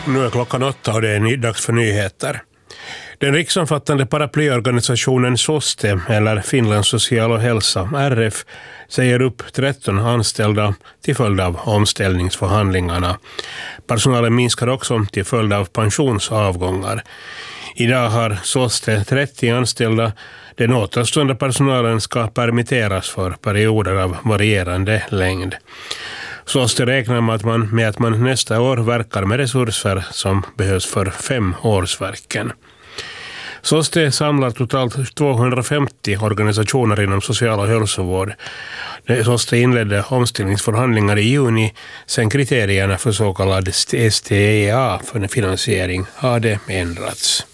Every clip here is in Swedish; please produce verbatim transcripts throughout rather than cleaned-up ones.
Nu är klockan åtta och det är dags för nyheter. Den riksomfattande paraplyorganisationen SOSTE, eller Finlands social och hälsa, R F, säger upp tretton anställda till följd av omställningsförhandlingarna. Personalen minskar också till följd av pensionsavgångar. Idag har SOSTE trettio anställda. Den återstående personalen ska permitteras för perioder av varierande längd. SOSTE räknar med att, man, med att man nästa år verkar med resurser som behövs för fem årsverken. SOSTE samlar totalt tvåhundrafemtio organisationer inom social- och hälsovård. SOSTE inledde omställningsförhandlingar i juni sen kriterierna för så kallad S T E A för finansiering hade ändrats.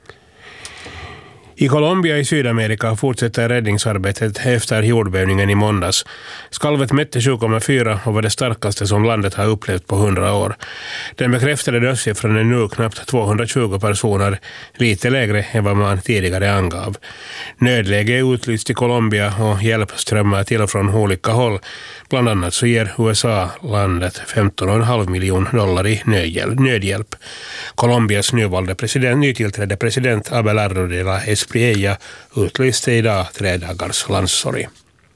I Colombia i Sydamerika fortsätter räddningsarbetet efter jordbävningen i måndags. Skalvet mätte sju komma fyra och var det starkaste som landet har upplevt på hundra år. Den bekräftade dödssiffran är nu knappt tvåhundratjugo personer, lite lägre än vad man tidigare angav. Nödläge är utlyst i Colombia och hjälp strömmar till och från olika håll. Bland annat så ger U S A landet femton komma fem miljoner dollar i nödhjälp. Colombias nyvalde president, nytillträdde president Abelardo de la Espriella utlyste idag tre dagars landsorg.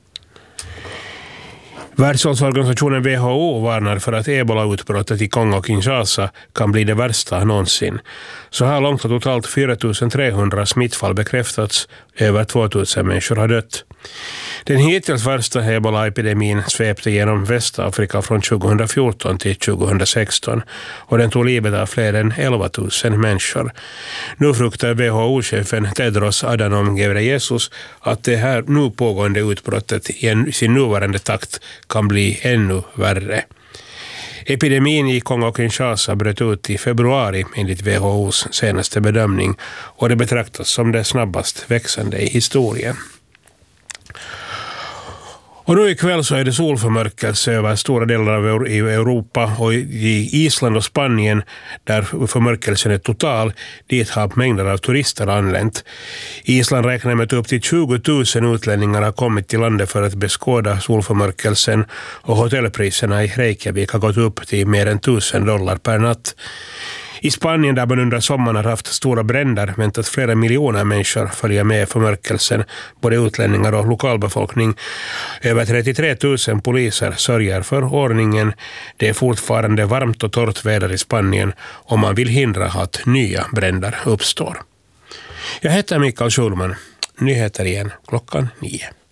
Världshälsoorganisationen W H O varnar för att ebola-utbrottet i Kongo-Kinshasa kan bli det värsta någonsin. Så här långt har totalt fyra tusen trehundra smittfall bekräftats, över två tusen människor har dött. Den hittills värsta ebola-epidemin svepte genom Västafrika från tjugohundrafjorton till tjugohundrasexton och den tog livet av fler än elva tusen människor. Nu fruktar W H O-chefen Tedros Adhanom Ghebreyesus att det här nu pågående utbrottet i en, sin nuvarande takt kan bli ännu värre. Epidemin i Kongo-Kinshasa bröt ut i februari enligt W H O:s senaste bedömning och det betraktas som det snabbast växande i historien. Och nu ikväll så är det solförmörkelse över stora delar av Europa och i Island och Spanien där förmörkelsen är total, dit har mängder av turister anlänt. Island räknar med att upp till tjugo tusen utlänningar har kommit till landet för att beskåda solförmörkelsen och hotellpriserna i Reykjavik har gått upp till mer än tusen dollar per natt. I Spanien där man under sommaren har haft stora bränder väntas flera miljoner människor följa med förmörkelsen, både utlänningar och lokalbefolkning. Över trettiotre tusen poliser sörjer för ordningen. Det är fortfarande varmt och torrt väder i Spanien och man vill hindra att nya bränder uppstår. Jag heter Mikael Schulman. Nyheter igen klockan nio.